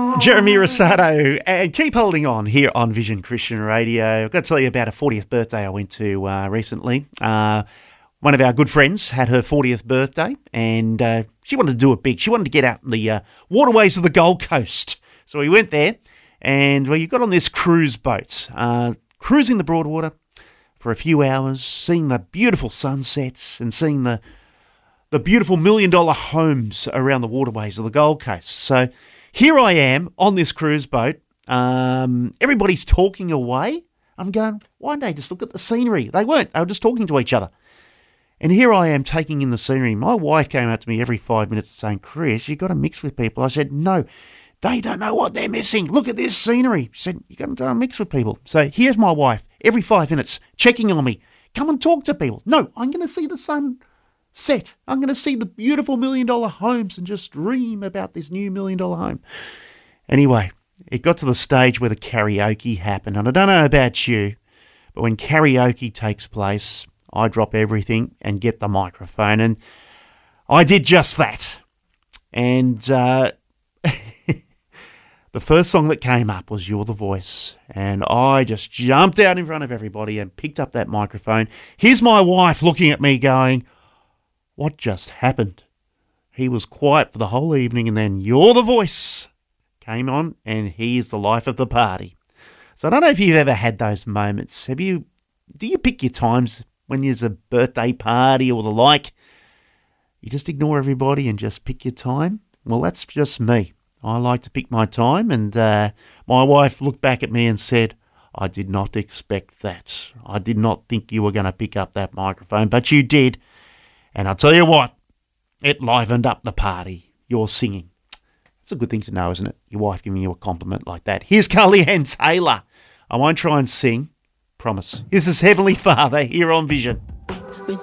Jeremy Rosado, and keep holding on here on Vision Christian Radio. I've got to tell you about a 40th birthday I went to recently. One of our good friends had her 40th birthday, and she wanted to do it big. She wanted to get out in the waterways of the Gold Coast. So we went there, and you got on this cruise boat, cruising the Broadwater for a few hours, seeing the beautiful sunsets and seeing the beautiful $1 million homes around the waterways of the Gold Coast. So here I am on this cruise boat. Everybody's talking away. I'm going, why don't they just look at the scenery? They weren't. They were just talking to each other. And here I am taking in the scenery. My wife came up to me every 5 minutes saying, Chris, you've got to mix with people. I said, no, they don't know what they're missing. Look at this scenery. She said, you've got to mix with people. So here's my wife every 5 minutes checking on me. Come and talk to people. No, I'm going to see the sun set. I'm going to see the beautiful $1 million homes and just dream about this new $1 million home. Anyway, it got to the stage where the karaoke happened. And I don't know about you, but when karaoke takes place, I drop everything and get the microphone. And I did just that. And the first song that came up was You're the Voice. And I just jumped out in front of everybody and picked up that microphone. Here's my wife looking at me going, what just happened? He was quiet for the whole evening, and then You're the Voice came on, and he's the life of the party. So I don't know if you've ever had those moments. Do you pick your times when there's a birthday party or the like? You just ignore everybody and just pick your time? Well, that's just me. I like to pick my time, and my wife looked back at me and said, I did not expect that. I did not think you were going to pick up that microphone, but you did. And I'll tell you what, it livened up the party, your singing. It's a good thing to know, isn't it? Your wife giving you a compliment like that. Here's Carly Ann Taylor. I won't try and sing, promise. This is Heavenly Father here on Vision.